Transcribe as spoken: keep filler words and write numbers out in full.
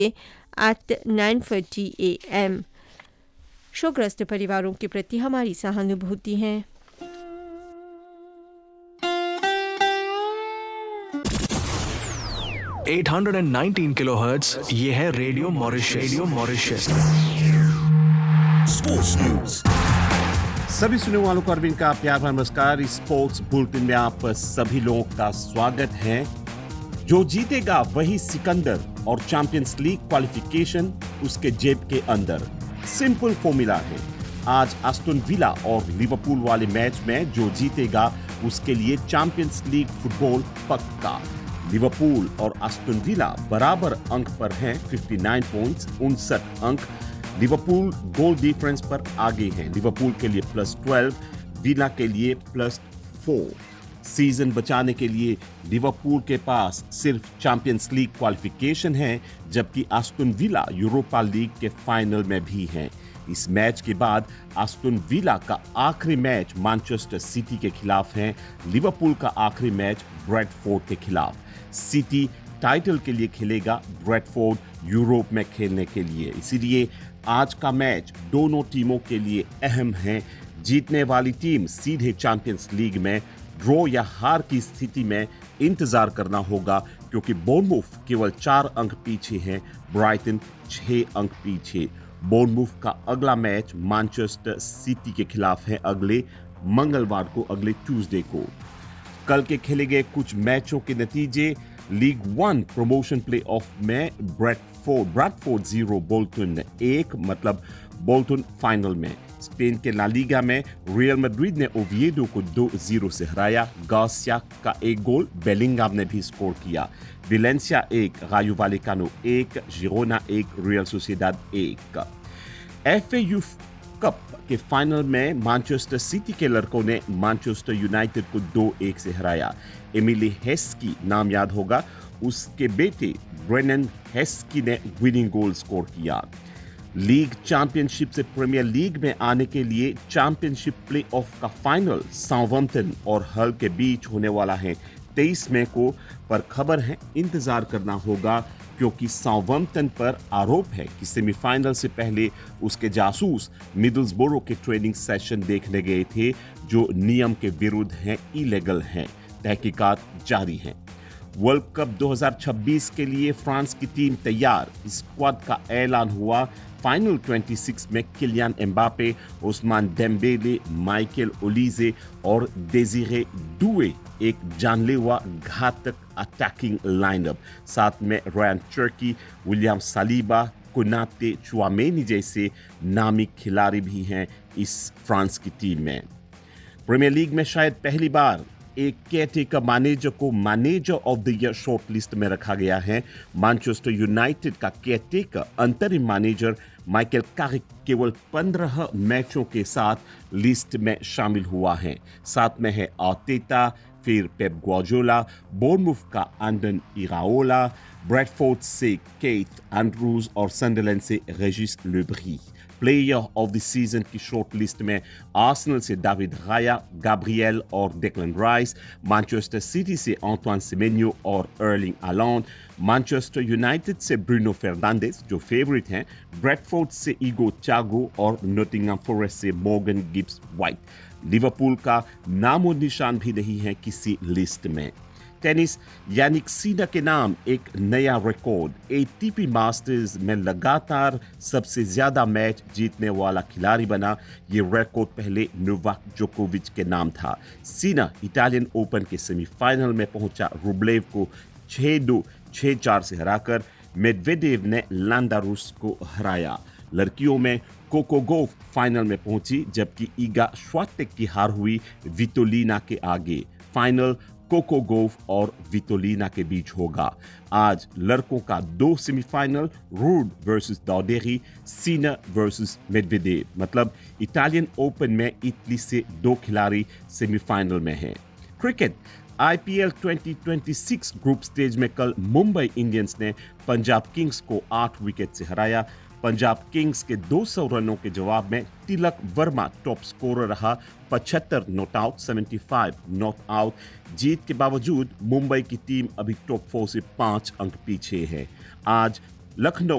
at nine thirty a m शोकग्रस्त परिवारों के प्रति हमारी सहानुभूति है। आठ सौ उन्नीस किलोहर्ट्ज़ ये है radio Mauritius. Radio Mauritius sports news. सभी सुनने वालों को अरविंद का प्यार भरा नमस्कार। इस स्पोर्ट्स बुलेटिन में आप सभी लोगों का स्वागत है। जो जीतेगा वही सिकंदर और चैंपियंस लीग क्वालिफिकेशन उसके जेब के अंदर। सिंपल फॉर्मूला है। आज आस्टन विला और लिवरपूल वाले मैच में जो जीतेगा उसके लिए चैंपियंस लीग फुटबॉल पक्का। लिवरपूल और आस्टन विला बराबर अंक पर हैं, उनसठ पॉइंट्स, उनसठ अंक। लिवरपूल गोल डिफरेंस पर आगे है। लिवरपूल के लिए प्लस ट्वेल्व, विला के लिए प्लस फोर। सीजन बचाने के लिए लिवरपूल के पास सिर्फ चैंपियंस लीग क्वालिफिकेशन है, जबकि आस्टन विला यूरोपा लीग के फाइनल में भी है। इस मैच के बाद आस्टन विला का आखिरी मैच मैनचेस्टर सिटी के खिलाफ है। लिवरपूल का आखिरी मैच ब्रेडफोर्ड के खिलाफ। सिटी टाइटल के लिए खेलेगा, ब्रेडफोर्ड यूरोप में खेलने के लिए। इसीलिए आज का मैच दोनों टीमों के लिए अहम है। जीतने वाली टीम सीधे चैंपियंस लीग में, ड्रॉ या हार की स्थिति में इंतजार करना होगा, क्योंकि बोर्नमूथ केवल चार अंक पीछे है, ब्राइटन छह अंक पीछे। बोर्नमूथ का अगला मैच मैनचेस्टर सिटी के खिलाफ है अगले मंगलवार को, अगले ट्यूसडे को। कल के खेले गए कुछ मैचों के नतीजे। League one promotion play of में ब्रेडफोर्ड ब्रेडफोर्ड जीरो बोल्टन एक, मतलब बोल्टन फाइनल में। स्पेन के ला लीगा में रियल मैड्रिड ने ओविएडो को दो जीरो से हराया। गार्सिया का एक गोल बेलिंगहाम ने भी स्कोर किया। विलेंसिया एक, रायो वालेकानो एक, जिरोना एक, रियल सोसिएदाद एक। एफए यूथ कप के फाइनल में मैनचेस्टर सिटी के लड़कों ने मैनचेस्टर यूनाइटेड को दो एक से हराया। एमिली हेस्की नाम याद होगा, उसके बेटे ब्रेनन हेस्की ने विनिंग गोल स्कोर किया। लीग चैंपियनशिप से प्रीमियर लीग में आने के लिए चैंपियनशिप प्ले ऑफ का फाइनल साउथहैम्पटन और हल के बीच होने वाला है तेईस मई को। पर खबर है इंतजार करना होगा, क्योंकि साउथहैम्पटन पर आरोप है कि सेमीफाइनल से पहले उसके जासूस मिडलस्बरो के ट्रेनिंग सेशन देखने गए थे, जो नियम के विरुद्ध हैं, इलीगल हैं। तहकीकात जारी हैं। वर्ल्ड कप दो हज़ार छब्बीस के लिए फ्रांस की टीम तैयार। स्क्वाड का ऐलान हुआ। फाइनल छब्बीस में Kylian Mbappe, Ousmane Dembele, Michael ओलीजे और डेजिरे डुए एक जानलेवा घातक अटैकिंग लाइनअप। साथ में रयान चर्की, विलियम सालिबा, कोनाते, चुआमेनी जैसे नामी खिलाड़ी भी हैं इस फ्रांस की टीम में। प्रीमियर लीग में शायद पहली बार एक केयरटेकर मैनेजर को manager of the year short list में रखा गया है। मैनचेस्टर यूनाइटेड का केयरटेकर अंतरिम मैनेजर माइकल कैरिक केवल पंद्रह मैचों के साथ लिस्ट में शामिल हुआ है। साथ में है आर्टेटा, फिर पेप ग्वार्डियोला, बोर्नमूथ का एंडन इराओला, ब्रेडफोर्ड से केथ एंड्रूज और सनडरलैंड से रेजिस लेब्री। प्लेयर ऑफ द सीजन की शॉर्ट लिस्ट में आर्सेनल से डेविड राया, गैब्रियल और डेक्लन राइस, मैनचेस्टर सिटी से एंटोine सेमेन्यो और अर्लिंग हालैंड, मैनचेस्टर यूनाइटेड से ब्रूनो फर्नांडिस जो फेवरेट हैं, ब्रेडफोर्ड से ईगो चागो और नॉटिंघम फॉरेस्ट से मॉर्गन गिब्स व्हाइट। लिवरपूल का नामो निशान भी नहीं है किसी लिस्ट में। टेनिस, यानिक सिनर के नाम एक नया रिकॉर्ड। एटीपी मास्टर्स में लगातार सबसे ज्यादा मैच जीतने वाला खिलाड़ी बना। ये रिकॉर्ड पहले नोवाक जोकोविच के नाम था। सिनर इटालियन ओपन के सेमीफाइनल में पहुंचा रुब्लेव को छह दो, छह चार से हराकर। मेडवेडेव ने लांडारुस को हराया। लड़कियों में कोको गोफ फाइनल में पहुंची, जबकि ईगा श्वाटेक की हार हुई विटोलिना के आगे। फाइनल कोको गोफ और विटोलिना के बीच होगा। आज लड़कों का दो semifinal, rude versus डॉडेरी, सीनर versus Medvedev. मतलब इटालियन ओपन में इटली से दो खिलाड़ी सेमीफाइनल में हैं। Cricket, IPL twenty twenty six group stage में कल मुंबई इंडियंस ने पंजाब किंग्स को आठ विकेट से हराया। पंजाब किंग्स के दो सौ रनों के जवाब में तिलक वर्मा टॉप स्कोरर रहा। पचहत्तर नॉट आउट, पचहत्तर नॉट आउट। जीत के बावजूद मुंबई की टीम अभी टॉप फोर से पांच अंक पीछे है। आज लखनऊ